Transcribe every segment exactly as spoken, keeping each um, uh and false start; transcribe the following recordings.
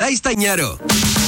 Gaistañaro.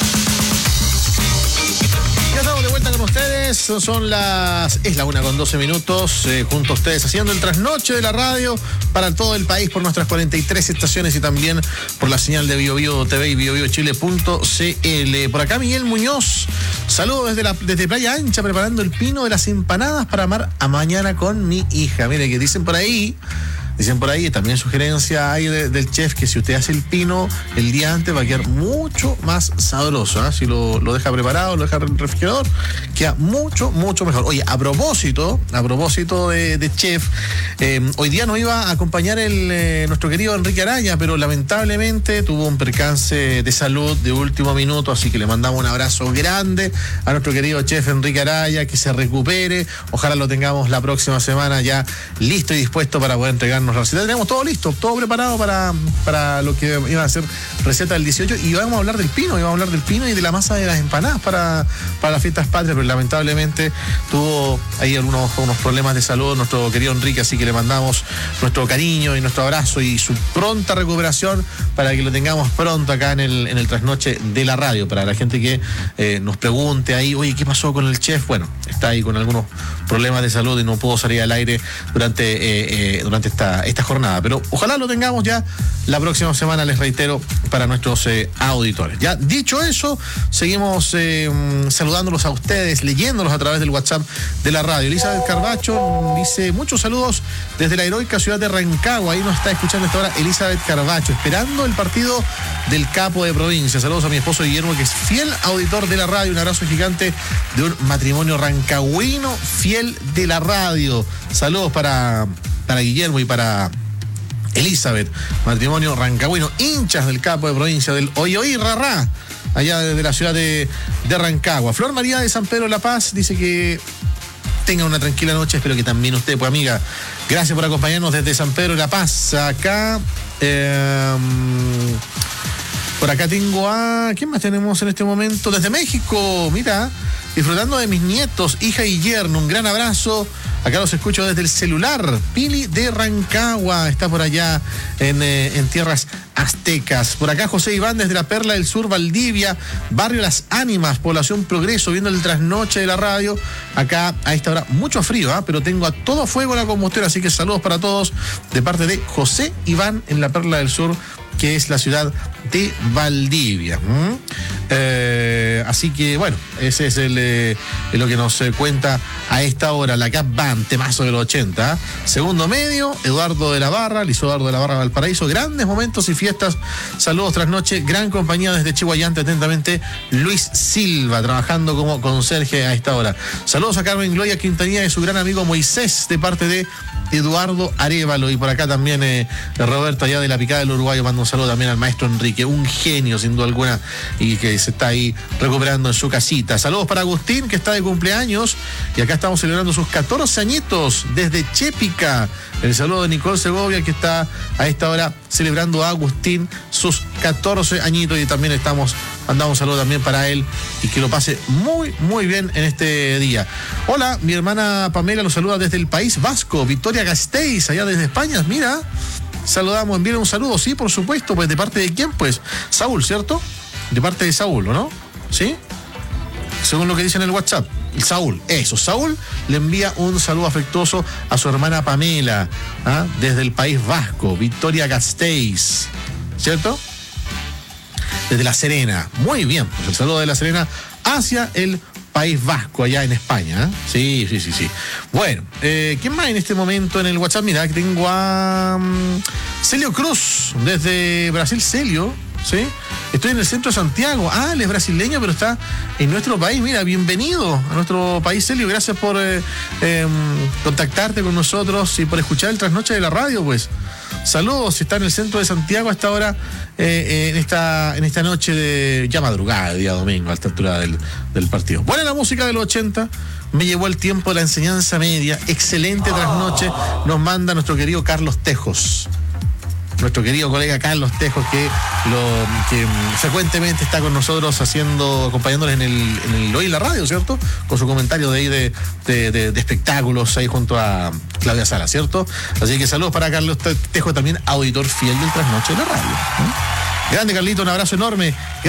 Ya estamos de vuelta con ustedes, son las, es la una con doce minutos, eh, junto a ustedes haciendo el trasnoche de la radio para todo el país por nuestras cuarenta y tres estaciones y también por la señal de Bio Bio T V y bio bio chile punto c l. Por acá Miguel Muñoz, saludos desde, la, desde Playa Ancha, preparando el pino de las empanadas para amar a mañana con mi hija. Mire que dicen por ahí... Dicen por ahí, también sugerencia hay de, del chef, que si usted hace el pino el día antes va a quedar mucho más sabroso, ¿eh? Si lo, lo deja preparado, lo deja en el refrigerador, queda mucho, mucho mejor. Oye, a propósito, a propósito de, de chef, eh, hoy día nos iba a acompañar el, eh, nuestro querido Enrique Araya, pero lamentablemente tuvo un percance de salud de último minuto, así que le mandamos un abrazo grande a nuestro querido chef Enrique Araya, que se recupere, ojalá lo tengamos la próxima semana ya listo y dispuesto para poder entregarnos la receta. Tenemos todo listo, todo preparado para, para lo que iba a ser receta del dieciocho, y vamos a hablar del pino, íbamos a hablar del pino y de la masa de las empanadas para, para las fiestas patrias, pero lamentablemente tuvo ahí algunos unos problemas de salud nuestro querido Enrique, así que le mandamos nuestro cariño y nuestro abrazo y su pronta recuperación para que lo tengamos pronto acá en el, en el trasnoche de la radio. Para la gente que eh, nos pregunte ahí, oye, ¿qué pasó con el chef? Bueno, está ahí con algunos problemas de salud y no pudo salir al aire durante, eh, eh, durante esta esta jornada, pero ojalá lo tengamos ya la próxima semana, les reitero, para nuestros eh, auditores. Ya dicho eso, seguimos eh, saludándolos a ustedes, leyéndolos a través del WhatsApp de la radio. Elizabeth Carbacho dice, muchos saludos desde la heroica ciudad de Rancagua, ahí nos está escuchando esta hora Elizabeth Carbacho, esperando el partido del capo de provincia. Saludos a mi esposo Guillermo, que es fiel auditor de la radio, un abrazo gigante de un matrimonio rancagüino fiel de la radio. Saludos para para Guillermo y para Elizabeth, matrimonio rancagüino, hinchas del capo de provincia del Oy Oy Rarrá, allá desde la ciudad de, de Rancagua. Flor María de San Pedro La Paz dice que tengan una tranquila noche, espero que también usted, pues amiga, gracias por acompañarnos desde San Pedro La Paz. Acá eh, por acá tengo a, ¿quién más tenemos en este momento? Desde México, mira, disfrutando de mis nietos, hija y yerno, un gran abrazo. Acá los escucho desde el celular. Pili de Rancagua está por allá en, eh, en tierras aztecas. Por acá José Iván desde la Perla del Sur, Valdivia, barrio Las Ánimas, población Progreso, viendo el trasnoche de la radio. Acá a esta hora mucho frío, ¿eh? Pero tengo a todo fuego la combustión, así que saludos para todos de parte de José Iván en la Perla del Sur, que es la ciudad de Valdivia. ¿Mm? Eh, así que bueno, ese es el, eh, lo que nos eh, cuenta a esta hora la Cap Band, temazo del ochenta. ¿eh? Segundo medio, Eduardo de la Barra, Lizo Eduardo de la Barra Valparaíso, grandes momentos y fiestas. Saludos trasnoche, gran compañía desde Chihuayante, atentamente Luis Silva, trabajando como conserje a esta hora. Saludos a Carmen Gloria Quintanilla y su gran amigo Moisés, de parte de Eduardo Arévalo. Y por acá también eh, Roberto, allá de la Picada del Uruguayo, mando un saludo también al maestro Enrique, un genio sin duda alguna, y que se está ahí recuperando en su casita. Saludos para Agustín, que está de cumpleaños, y acá estamos celebrando sus catorce añitos desde Chépica. El saludo de Nicole Segovia, que está a esta hora celebrando a Agustín sus catorce añitos, y también estamos mandando un saludo también para él, y que lo pase muy, muy bien en este día. Hola, mi hermana Pamela los saluda desde el País Vasco, Victoria Gasteiz, allá desde España, mira. Saludamos, envíen un saludo, sí, por supuesto, pues de parte de quién, pues, Saúl, ¿cierto? De parte de Saúl, ¿o no? ¿Sí? Según lo que dice en el WhatsApp, Saúl, eso, Saúl le envía un saludo afectuoso a su hermana Pamela, ¿ah? Desde el País Vasco, Victoria Gasteiz, ¿cierto? Desde La Serena, muy bien, pues el saludo de La Serena hacia el País Vasco, allá en España, ¿eh? Sí, sí, sí, sí. Bueno, eh, ¿quién más en este momento en el WhatsApp? Mira, que tengo a um, Celio Cruz, desde Brasil. Celio, ¿sí? Estoy en el centro de Santiago. Ah, él es brasileño, pero está en nuestro país. Mira, bienvenido a nuestro país, Celio. Gracias por eh, eh, contactarte con nosotros y por escuchar el trasnoche de la radio, pues. Saludos, si está en el centro de Santiago a esta hora, eh, eh, en esta en esta noche de ya madrugada, día domingo, a esta altura del, del partido. Buena la música de los ochenta, me llevó el tiempo de la enseñanza media, excelente trasnoche, nos manda nuestro querido Carlos Tejos. Nuestro querido colega Carlos Tejos, que lo que frecuentemente está con nosotros haciendo, acompañándoles en el, en el Hoy en la Radio, ¿cierto? Con su comentario de ahí de, de, de, de espectáculos ahí junto a Claudia Sala, ¿cierto? Así que saludos para Carlos Tejos, también auditor fiel del trasnoche de la radio. ¿eh? Grande Carlito, un abrazo enorme.